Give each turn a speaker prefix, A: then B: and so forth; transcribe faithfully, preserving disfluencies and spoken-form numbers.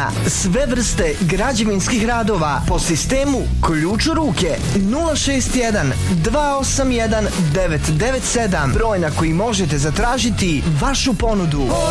A: građevina. Sve vrste građevinskih radova po sistemu ključ u ruke. Nula šest jedan dva osam jedan devet devet sedam. Broj na koji možete zatražiti vašu ponudu.